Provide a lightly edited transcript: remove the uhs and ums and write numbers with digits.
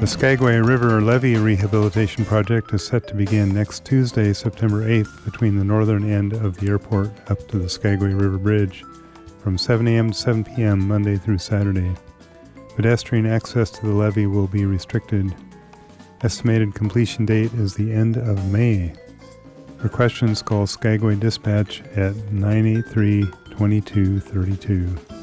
The Skagway River Levee Rehabilitation Project is set to begin next Tuesday, September 8th, between the northern end of the airport up to the Skagway River Bridge from 7 a.m. to 7 p.m. Monday through Saturday. Pedestrian access to the levee will be restricted. Estimated completion date is the end of May. For questions, call Skagway Dispatch at 983-2232.